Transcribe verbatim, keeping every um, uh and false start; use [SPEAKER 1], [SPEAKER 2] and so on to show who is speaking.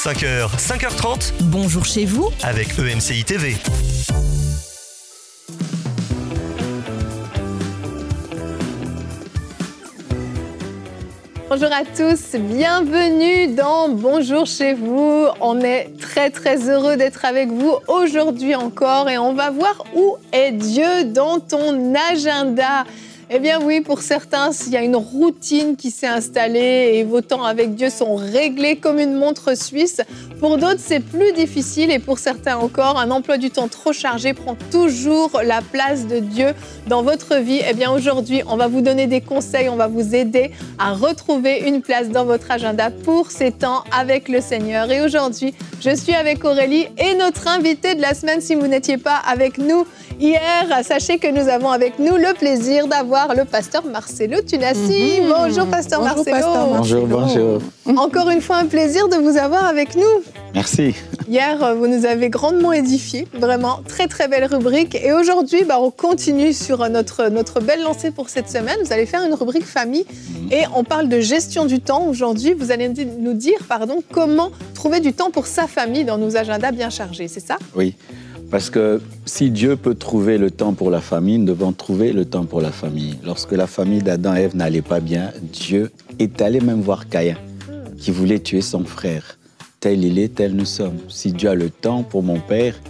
[SPEAKER 1] cinq heures, cinq heures trente,
[SPEAKER 2] Bonjour chez vous.
[SPEAKER 1] avec E M C I T V.
[SPEAKER 3] Bonjour à tous, bienvenue dans Bonjour chez vous. On est très très heureux d'être avec vous aujourd'hui encore et on va voir où est Dieu dans ton agenda. Eh bien oui, pour certains, il y a une routine qui s'est installée et vos temps avec Dieu sont réglés comme une montre suisse. Pour d'autres, c'est plus difficile et pour certains encore, un emploi du temps trop chargé prend toujours la place de Dieu dans votre vie. Eh bien aujourd'hui, on va vous donner des conseils, on va vous aider à retrouver une place dans votre agenda pour ces temps avec le Seigneur. Et aujourd'hui, je suis avec Aurélie et notre invité de la semaine, si vous n'étiez pas avec nous hier, sachez que nous avons avec nous le plaisir d'avoir le pasteur Marcelo Tunassi. Mmh. Bonjour pasteur
[SPEAKER 4] bonjour,
[SPEAKER 3] Marcelo.
[SPEAKER 4] Pasteur
[SPEAKER 5] Bonjour, bonjour.
[SPEAKER 3] Encore une fois, un plaisir de vous avoir avec nous.
[SPEAKER 5] Merci.
[SPEAKER 3] Hier, vous nous avez grandement édifiés, vraiment, très très belle rubrique. Et aujourd'hui, bah, on continue sur notre, notre belle lancée pour cette semaine. Vous allez faire une rubrique famille et on parle de gestion du temps. Aujourd'hui, vous allez nous dire pardon, comment trouver du temps pour sa famille dans nos agendas bien chargés, c'est ça?
[SPEAKER 5] Oui, parce que si Dieu peut trouver le temps pour la famille, nous devons trouver le temps pour la famille. Lorsque la famille d'Adam et Ève n'allait pas bien, Dieu est allé même voir Caïn, qui voulait tuer son frère. Tel il est, tel nous sommes. Si Dieu a le temps pour mon père,